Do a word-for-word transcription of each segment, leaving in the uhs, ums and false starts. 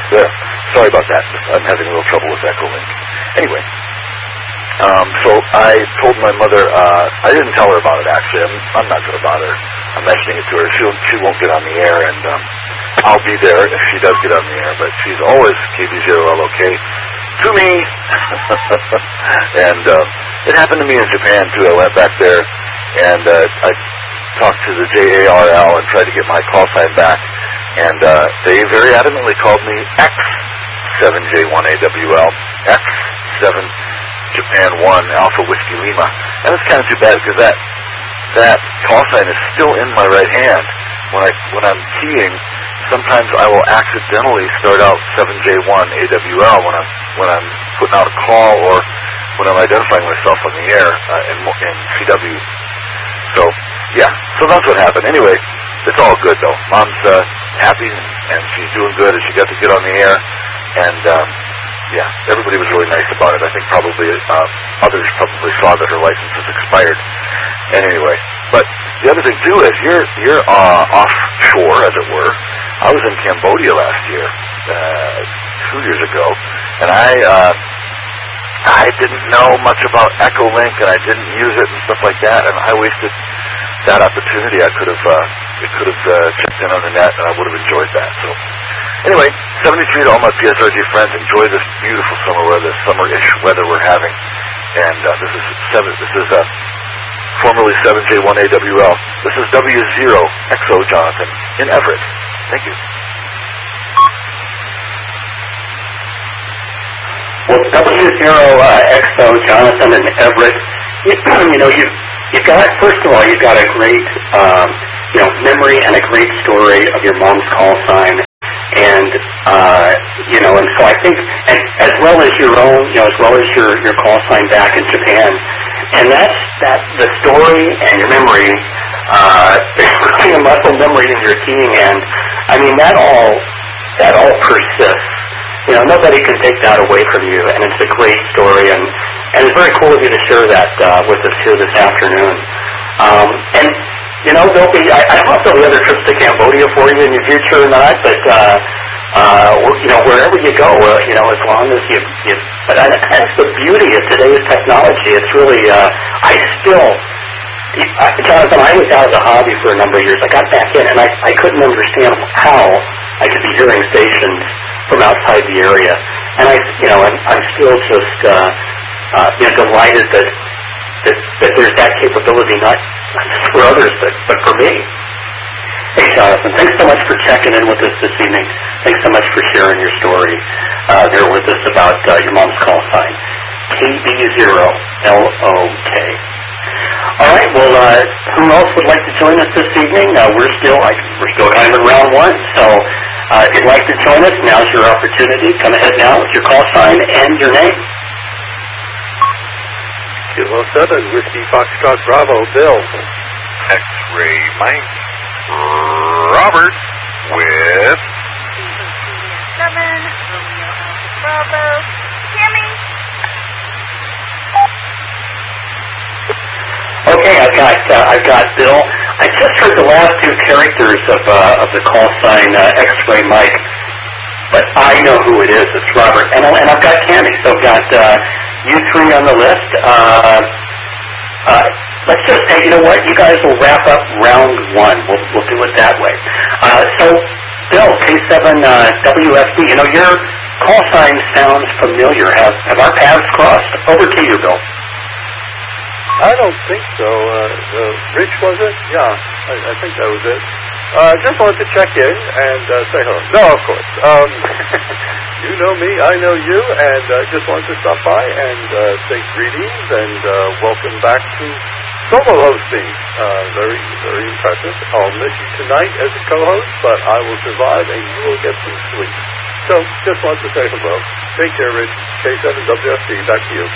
Yeah. Sorry about that. I'm having a little trouble with Echolink. Anyway, um, so I told my mother, uh, I didn't tell her about it actually. I'm, I'm not going to bother. I'm mentioning it to her. She won't, she won't get on the air, and um, I'll be there if she does get on the air, but she's always K B zero L O K to me. And uh, it happened to me in Japan, too. I went back there, and uh, I talked to the J A R L and tried to get my call sign back, and uh, they very adamantly called me X seven J one A W L, X seven Japan one Alpha Whiskey Lima. And it's kind of too bad because that that call sign is still in my right hand. When I when I'm keying, sometimes I will accidentally start out seven J one A W L when I'm when I'm putting out a call or when I'm identifying myself on the air uh, in, in C W. So yeah, so that's what happened. Anyway, it's all good though. Mom's uh, happy and she's doing good, and she got to get on the air. And um, yeah, everybody was really nice about it. I think probably uh, others probably saw that her license was expired. And anyway, but the other thing too is you're you're uh, offshore, as it were. I was in Cambodia last year, uh, two years ago, and I uh, I didn't know much about Echolink, and I didn't use it and stuff like that, and I wasted that opportunity. I could have uh, it could have uh, checked in on the net, and I would have enjoyed that. So anyway, seventy-three to all my P S R G friends. Enjoy this beautiful summer weather, summer-ish weather we're having, and uh, this is seven. This is uh, formerly seven J one A W L. This is W zero X O Jonathan in Everett. Thank you. Well, W zero X O Jonathan in Everett, you, you know, you've, you've got, first of all, you've got a great, um, you know, memory and a great story of your mom's call sign. And, uh, you know, and so I think, and as well as your own, you know, as well as your, your call sign back in Japan, and that's, that, the story and your memory, uh, is a muscle memory in your keying, and, I mean, that all, that all persists. You know, nobody can take that away from you, and it's a great story, and, and it's very cool of you to share that, uh, with us here this afternoon. Um, and, you know, there'll be, I, I don't know if there'll be other trips to Cambodia for you in the future or not, but, uh, uh, you know, wherever you go, uh, you know, as long as you, you but I, that's the beauty of today's technology. It's really, uh, I still, I, Jonathan, I was out of the hobby for a number of years. I got back in, and I, I couldn't understand how I could be hearing stations from outside the area. And I, you know, I'm, I'm still just, uh, uh, you know, delighted that, that, that there's that capability, not just for others, but, but for me. Hey, Jonathan, thanks so much for checking in with us this evening. Thanks so much for sharing your story uh, there with us about uh, your mom's call sign, K B zero L O K. All right, well, uh, who else would like to join us this evening? Uh, we're still like, we're still kind of in round one, so uh, if you'd like to join us, now's your opportunity. Come ahead now with your call sign and your name. Kilo seven, Whiskey Foxtrot Bravo, Bill. X-Ray Mike. Robert with seven, Romeo Bravo, Tammy. Okay, I've got uh, I've got Bill. I just heard the last two characters of uh, of the call sign uh, X-Ray Mike, but I know who it is. It's Robert, and, and I've got Tammy. So I've got uh, you three on the list. Uh, uh, let's just say, you know what? You guys will wrap up round one. We'll we'll do it that way. Uh, so, Bill, K seven uh, W F D. You know, your call sign sounds familiar. Have have our paths crossed? Over to you, Bill. I don't think so. Uh, uh, Rich, was it? Yeah, I, I think that was it. Uh, just wanted to check in and uh, say hello. No, of course. Um, you know me, I know you, and uh, just wanted to stop by and uh, say greetings and uh, welcome back to solo hosting. Uh, very, very impressive. I'll miss you tonight as a co-host, but I will survive and you will get some sleep. So, just wanted to say hello. Take care, Rich. K seven W F D, back to you.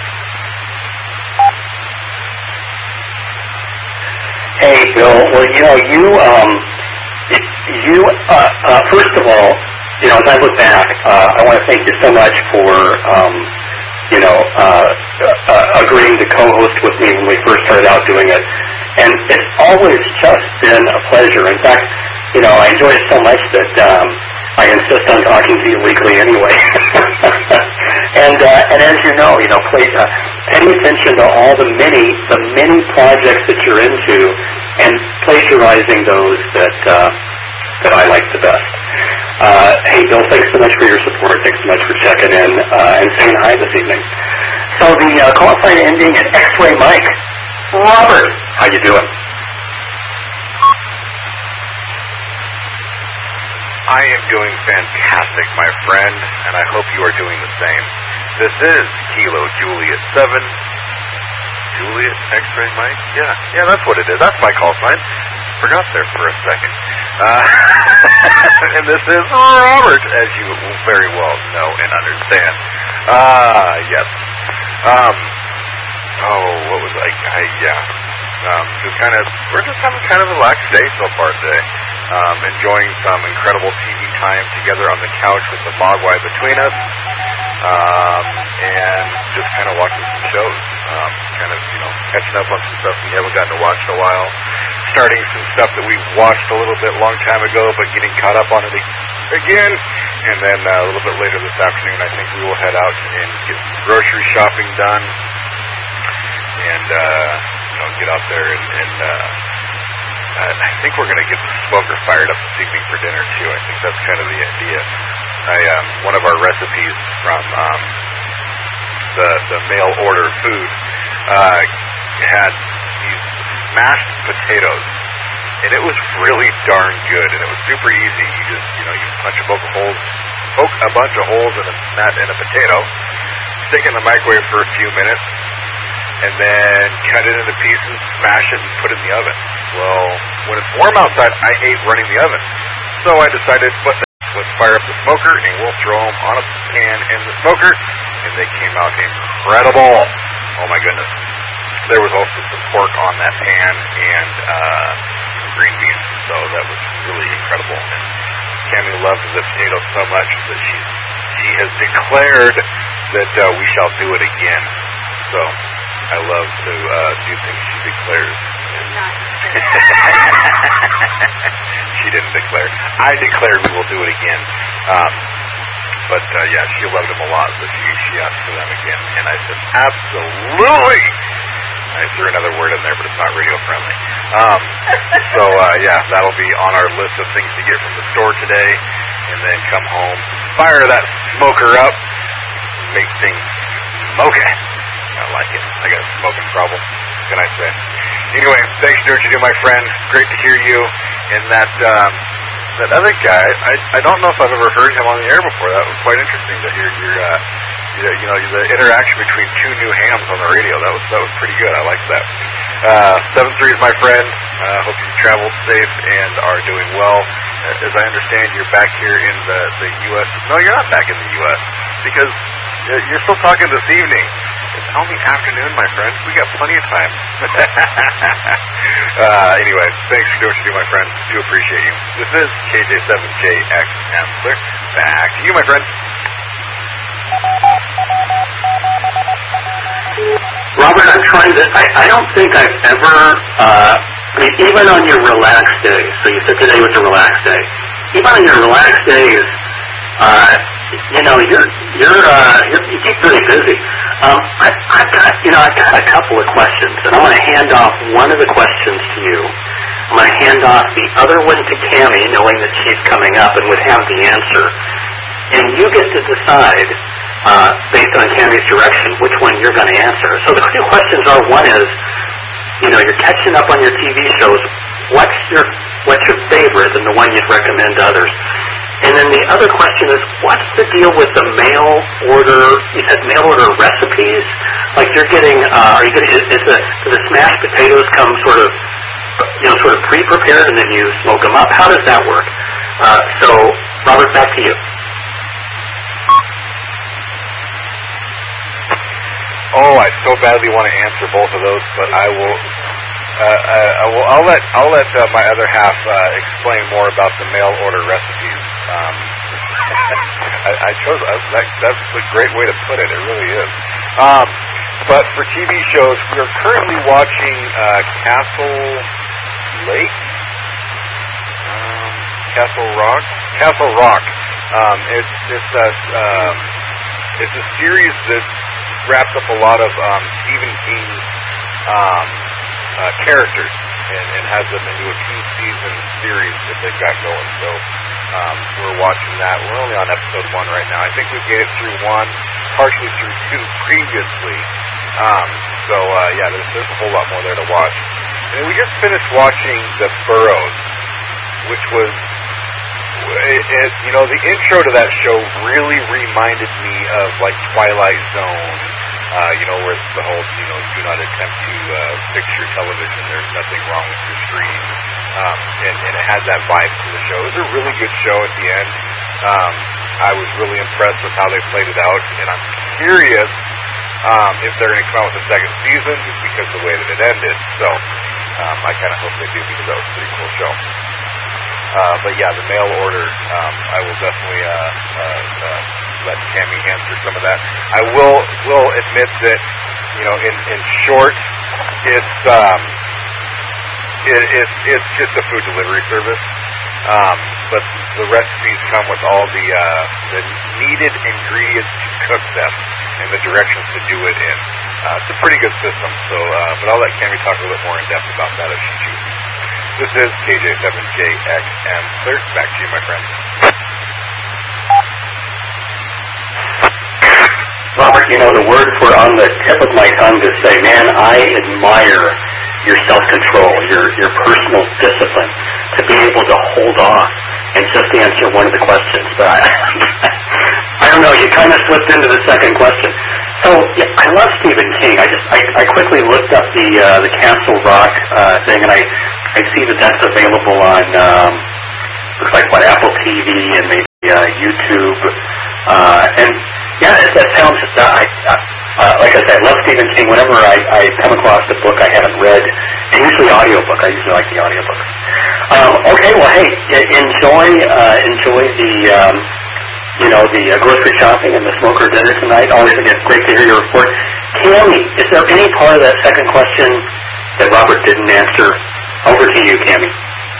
Hey, Bill. Well, you know, you, um, you, uh, uh, first of all, you know, as I look back, uh, I want to thank you so much for, um, you know, uh, uh, agreeing to co-host with me when we first started out doing it. And it's always just been a pleasure. In fact, you know, I enjoy it so much that, um, I insist on talking to you weekly anyway. and uh, and as you know, you know, play, uh, paying attention to all the many the many projects that you're into, and plagiarizing those that uh, that I like the best. Uh, hey, Bill, thanks so much for your support. Thanks so much for checking in uh, and saying hi this evening. So the uh, call sign ending at X-Ray Mike. Robert, how you doing? I am doing fantastic, my friend, and I hope you are doing the same. This is Kilo Juliet seven. Juliet X-Ray Mike? Yeah, yeah, that's what it is. That's my call sign. Forgot there for a second. Uh, and this is Robert, as you very well know and understand. Ah, uh, yes. Um, oh, what was I? I yeah. Um, just kind of, we're just having kind of a relaxed day so far today. Um, enjoying some incredible T V time together on the couch with the Mogwai between us. Um, and just kind of watching some shows. Um, kind of, you know, catching up on some stuff we haven't gotten to watch in a while. Starting some stuff that we watched a little bit long time ago, but getting caught up on it again. And then uh, a little bit later this afternoon, I think we will head out and get some grocery shopping done. And, uh, you know, get out there and, and uh, I think we're going to get the smoker fired up this evening for dinner, too. I think that's kind of the idea. I, um, one of our recipes from um, the, the mail order food uh, had these mashed potatoes, and it was really darn good, and it was super easy. You just, you know, you punch a bunch of holes, poke a bunch of holes in a, in a potato, stick it in the microwave for a few minutes, and then cut it into pieces, smash it, and put it in the oven. Well, when it's warm outside, I hate running the oven. So I decided, let's, let's fire up the smoker, and we'll throw them on a pan in the smoker, and they came out incredible. Oh, my goodness. There was also some pork on that pan and uh, some green beans, so that was really incredible. And Cammie loves the potatoes so much that she, she has declared that uh, we shall do it again. So I love to uh, do things she declares. She didn't declare. I declared we will do it again. Um, but, uh, yeah, she loved them a lot, so she, she asked for them again. And I said, absolutely! I threw another word in there, but it's not radio-friendly. Um, so, uh, yeah, that'll be on our list of things to get from the store today. And then come home, fire that smoker up, make things smoking. I like it. I got a smoking problem. What can I say? Anyway, thanks for doing what you do, my friend. Great to hear you. And that um, that other guy, I I don't know if I've ever heard him on the air before. That was quite interesting to hear your, uh, your you know, the interaction between two new hams on the radio. That was that was pretty good. I liked that. Uh, seven three is my friend. Uh, hope you traveled safe and are doing well. As I understand, you're back here in the the U S No, you're not back in the U S because you're still talking this evening. It's only afternoon, my friend. We got plenty of time. uh, anyway, thanks for doing what you do, my friend. Do appreciate you. This is K J seven J X Answer. Back to you, my friend. Robert, I'm trying to, I, I don't think I've ever, uh, I mean, even on your relaxed day, so you said today was a relaxed day, even on your relaxed days, uh, you know, you're, you're, uh, you're, you keep pretty busy. Um, I, I've got, you know, I've got a couple of questions, and I want to hand off one of the questions to you. I'm going to hand off the other one to Cammie, knowing that she's coming up and would have the answer. And you get to decide, uh, based on Cammie's direction, which one you're going to answer. So the two questions are, one is, you know, you're catching up on your T V shows. What's your, what's your favorite and the one you'd recommend to others? And then the other question is, what's the deal with the mail order? You said mail order recipes. Like you're getting, uh, are you getting? Is, is the do the smashed potatoes come sort of, you know, sort of pre-prepared and then you smoke them up? How does that work? Uh, so, Robert, back to you. Oh, I so badly want to answer both of those, but I will. Uh, uh, I will I'll let I'll let uh, my other half uh, explain more about the mail order recipes. Um, I, I chose uh, that, that's a great way to put it. It really is. Um, but for T V shows, we are currently watching uh, Castle Lake, um, Castle Rock, Castle Rock. Um, it's it's a um, it's a series that wraps up a lot of um, Stephen King's um, uh, characters and, and has them into a two-season series that they've got going. So um, we're watching that. We're only on episode one right now. I think we made it through one, partially through two previously. Um, so uh, yeah, there's, there's a whole lot more there to watch. And we just finished watching The Burrows, which was, it, it, you know, the intro to that show really reminded me of like Twilight Zone. Uh, you know, where it's the whole, you know, do not attempt to uh, fix your television. There's nothing wrong with your screen. Um, and, and it had that vibe to the show. It was a really good show at the end. Um, I was really impressed with how they played it out. And I'm curious um, if they're going to come out with a second season just because of the way that it ended. So um, I kind of hope they do because that was a pretty cool show. Uh, but yeah, the mail order, um, I will definitely uh, uh, uh, let Tammy answer some of that. I will will admit that, you know, in, in short, it's um, it, it, it's just a food delivery service. Um, but the recipes come with all the uh, the needed ingredients to cook them and the directions to do it in. Uh, it's a pretty good system. So, uh, but I'll let Tammy talk a little bit more in depth about that if she chooses. This is K J seven J X M. Clear, back to you, my friend. Robert, you know, the words were on the tip of my tongue to say, man, I admire your self-control, your your personal discipline to be able to hold off and just answer one of the questions. But I, I don't know, you kind of slipped into the second question. So, yeah, I love Stephen King. I just, I, I quickly looked up the uh, the Castle Rock uh, thing, and I, I see that that's available on, um, looks like, what, Apple T V and maybe uh, YouTube. Uh, and, yeah, it, that sounds, uh, I, uh, like I said, I love Stephen King. Whenever I, I come across a book I haven't read, and usually audiobook, I usually like the audiobook. Um, okay, well, hey, enjoy, uh, enjoy the, um, you know, the uh, grocery shopping and the smoker dinner tonight. Always again, great to hear your report. Tammy, is there any part of that second question that Robert didn't answer? Over to you, Tammy.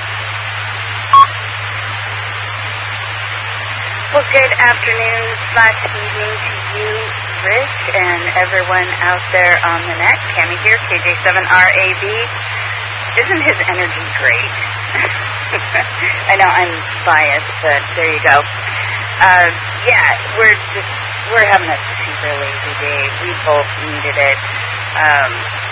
Well, good afternoon slash evening to you, Rich, and everyone out there on the net. Tammy here, K J seven R A B. Isn't his energy great? I know I'm biased, but there you go. Uh, yeah, we're just, we're having a super lazy day. We both needed it. Um,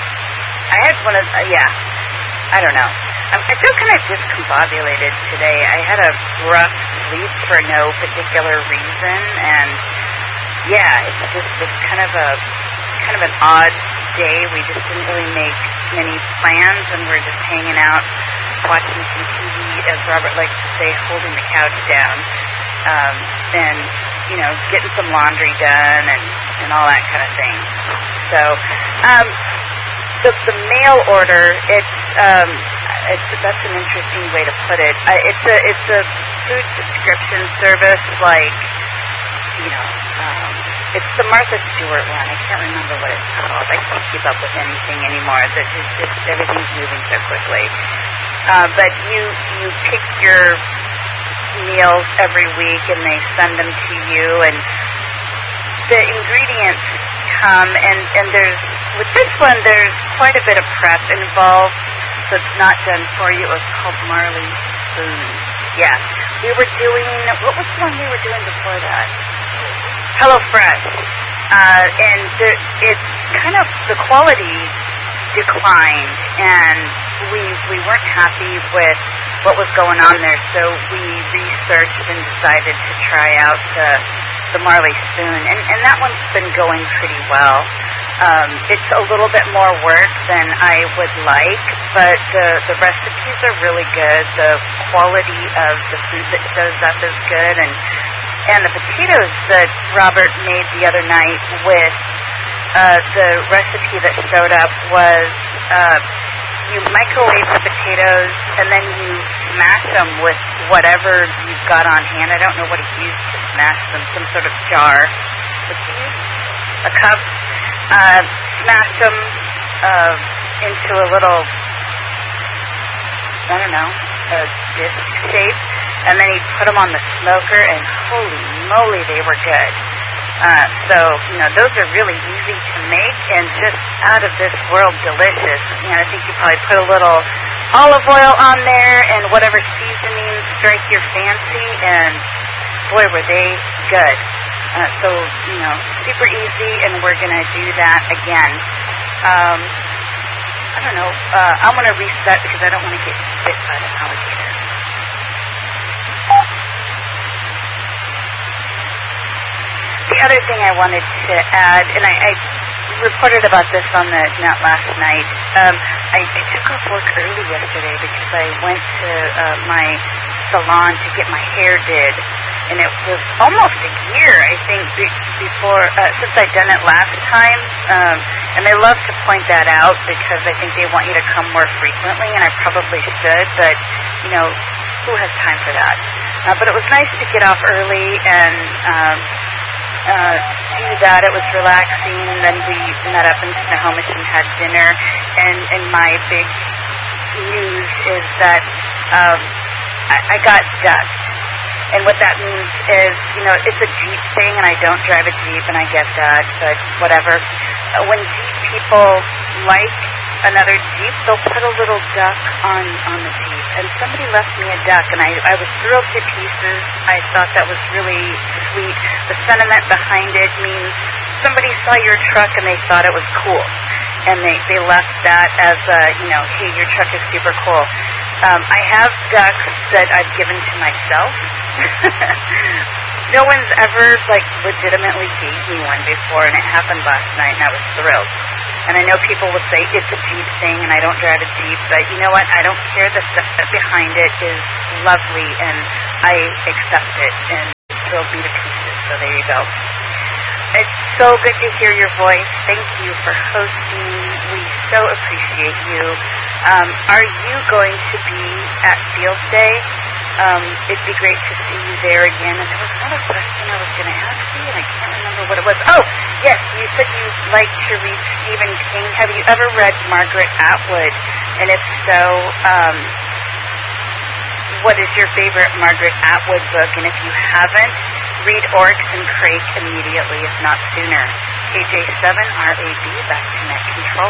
I had one of, uh, yeah, I don't know. I, I feel kind of discombobulated today. I had a rough sleep for no particular reason, and yeah, it's just, it's kind of a, kind of an odd day. We just didn't really make many plans, and we're just hanging out, watching some T V, as Robert likes to say, holding the couch down. Um, and, you know, getting some laundry done and, and all that kind of thing. So, um, the, the mail order, it's, um, it's, that's an interesting way to put it. Uh, it's a, it's a food subscription service like, you know, um, it's the Martha Stewart one. I can't remember what it's called. I can't keep up with anything anymore. That just, just everything's moving so quickly. Uh, but you, you pick your meals every week and they send them to you, and the ingredients come, and, and there's, with this one, there's quite a bit of prep involved, so it's not done for you. It was called Marley Spoon. Yeah. We were doing, what was the one we were doing before that? HelloFresh. Uh, and the, it's kind of, the quality declined, and we we weren't happy with what was going on there, so we researched and decided to try out the, the Marley Spoon, and, and that one's been going pretty well. Um, it's a little bit more work than I would like, but the, the recipes are really good. The quality of the food that shows up is good, and and the potatoes that Robert made the other night with uh, the recipe that showed up was uh, you microwave the potatoes and then you smash them with whatever you've got on hand. I don't know what he used to smash them, some sort of jar. What's he use? A cup. Uh, smash them uh, into a little, I don't know, a disc shape. and then he'd put them on the smoker, and holy moly, they were good. Uh, so, you know, those are really easy to make and just out of this world delicious. You know, I think you probably put a little olive oil on there and whatever seasonings strike your fancy, and boy, were they good. Uh, so, you know, super easy, and we're going to do that again. Um, I don't know. Uh, I'm going to reset because I don't want to get bit by the alligator. The other thing I wanted to add, and I, I reported about this on the net last night, um, I, I took off work early yesterday because I went to uh, my salon to get my hair did, and it was almost a year, I think, be- before uh, since I'd done it last time, um, and they love to point that out because I think they want you to come more frequently, and I probably should, but, you know, who has time for that? Uh, but it was nice to get off early and um, Uh, do that. It was relaxing. Then we met up in Snohomish and had dinner. And, and my big news is that um, I, I got ducked. And what that means is, you know, it's a Jeep thing, and I don't drive a Jeep, and I get that, but whatever. Uh, when Jeep people like another Jeep, they'll put a little duck on, on the Jeep. And somebody left me a duck, and I, I was thrilled to pieces. I thought that was really sweet. The sentiment behind it means somebody saw your truck and they thought it was cool. And they, they left that as a, you know, hey, your truck is super cool. Um, I have ducks that I've given to myself. No one's ever, like, legitimately gave me one before, and it happened last night, and I was thrilled. And I know people would say it's a Jeep thing, and I don't drive a Jeep, but you know what? I don't care. The stuff behind it is lovely, and I accept it, and it thrilled me to pieces. So there you go. It's so good to hear your voice. Thank you for hosting. We so appreciate you. Um, are you going to be at Field Day? Um, it'd be great to see you there again. And there was another question I was going to ask you, and I can't remember what it was. Oh, yes, you said you'd like to read Stephen King. Have you ever read Margaret Atwood? And if so, um, what is your favorite Margaret Atwood book? And if you haven't, read Oryx and Crake immediately, if not sooner. K J seven R A B, back to Net Control.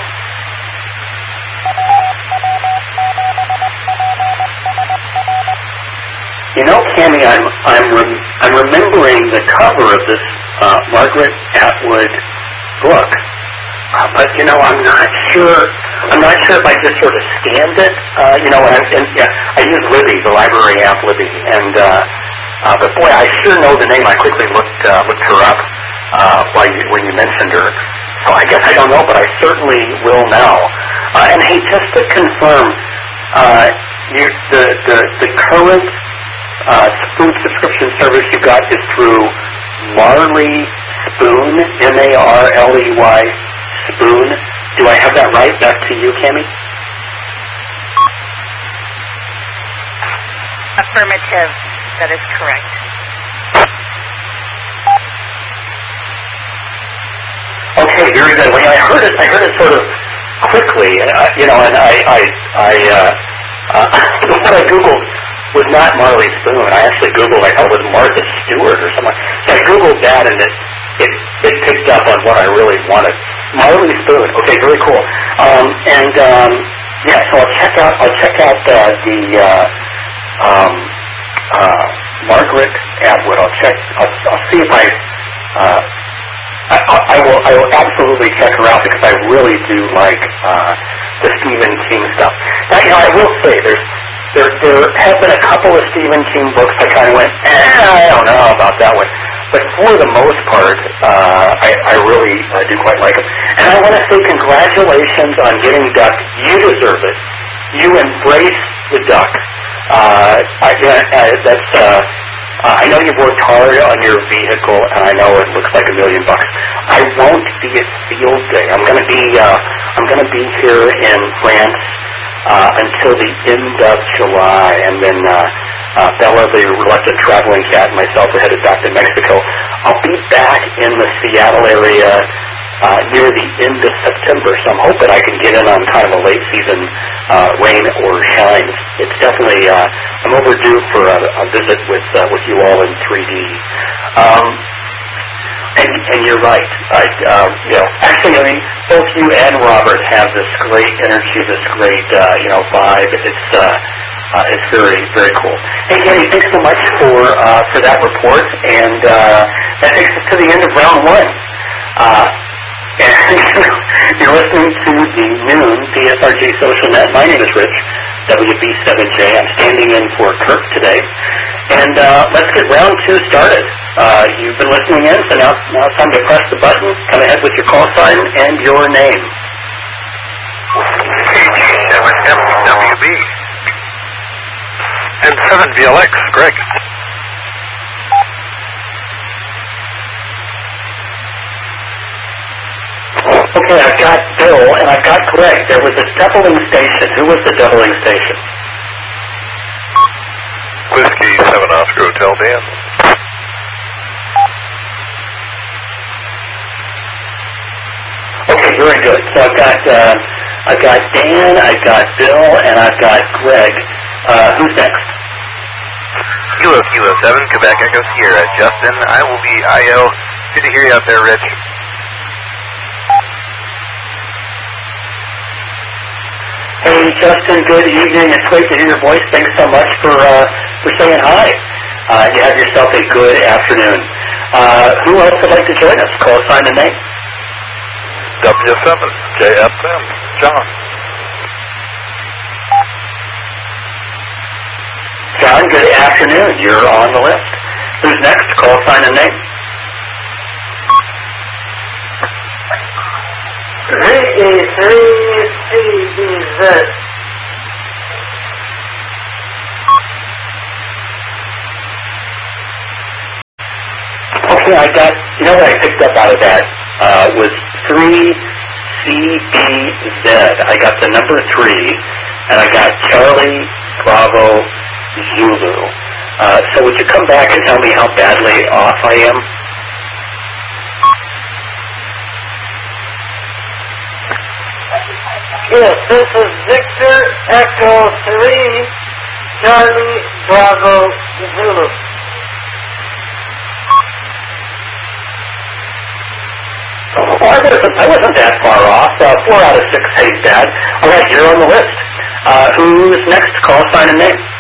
You know, Cammie, I'm I'm rem- I'm remembering the cover of this uh, Margaret Atwood book, uh, but you know, I'm not sure. I'm not sure if I just sort of scanned it. Uh, you know, and, I, and yeah, I use Libby, the library app Libby, and uh, uh, but boy, I sure know the name. I quickly looked uh, looked her up uh, while you, when you mentioned her. So I guess I don't know, but I certainly will now. Uh, and hey, just to confirm, uh, you, the the the current Uh, food subscription service you got is through Marley Spoon, M A R L E Y, Spoon. Do I have that right? Back to you, Cammie? Affirmative. That is correct. Okay, very good. Well, I heard it. I heard it sort of quickly, and uh, you know, and I, I, I, uh, uh, what I googled was not Marley Spoon. I actually Googled, I thought it was Martha Stewart or something. So I Googled that, and it, it it picked up on what I really wanted. Marley Spoon. Okay, very cool. Um, and um, yeah, so I'll check out. I'll check out uh, the uh, um, uh, Margaret Atwood. I'll check. I'll, I'll see if I. Uh, I, I will. I will absolutely check her out because I really do like uh, the Stephen King stuff. Now, you know, I will say there's. There, there have been a couple of Stephen King books I kind of went, eh, I don't know about that one. But for the most part, uh, I, I really uh, do quite like them. And I want to say congratulations on getting ducked. You deserve it. You embrace the duck. Uh, I, uh, that's, uh, uh, I know you've worked hard on your vehicle, and I know it looks like a million bucks. I won't be at Field Day. I'm going to be, uh, I'm going to be here in France. Uh, until the end of July, and then uh, uh, Bella, the reluctant traveling cat, and myself are headed back to Mexico. I'll be back in the Seattle area uh, near the end of September, so I'm hoping I can get in on kind of a late season uh, rain or shine. It's definitely, uh, I'm overdue for a, a visit with uh, with you all in three D. Um, and, and you're right. I, uh, you know, actually, I mean, both you and Robert have this great energy, this great, uh, you know, vibe. It's uh, uh, it's very, very cool. Hey, Kenny, thanks so much for uh, for that report, and uh, that takes us to the end of round one. Uh, and you're listening to the noon P S R G Social Net. My name is Rich, W B seven J. I'm standing in for Kirk today. And uh, let's get round two started. Uh, you've been listening in, so now, now it's time to press the button, come ahead with your call sign and your name. K G seven M W B. And seven V L X, Greg. Okay, I've got Bill and I've got Greg. There was a doubling station. Who was the doubling station? Whiskey seven Oscar Hotel Dan. Okay, very good. So I've got uh, I've got Dan, I've got Bill, and I've got Greg. Uh, who's next? Kilo Kilo seven Quebec Echo Sierra. Justin, I will be I O. Good to hear you out there, Rich. Hey, Justin, good evening. It's great to hear your voice. Thanks so much for uh, for saying hi. Uh, you have yourself a good afternoon. Uh, who else would like to join us? Call sign and name. W seven J F M, John. John, good afternoon. You're on the list. Who's next? Call sign and name. V E three C B Z. Okay, I got, you know what I picked up out of that uh, was three C B Z. I got the number three, and I got Charlie Bravo Zulu. Uh, so would you come back and tell me how badly off I am? Yes, this is Victor Echo three, Charlie Bravo Zulu. Oh, I wasn't, I wasn't that far off. Uh, four out of six ain't bad. All right, you're on the list. Uh, who's next? Call sign and name.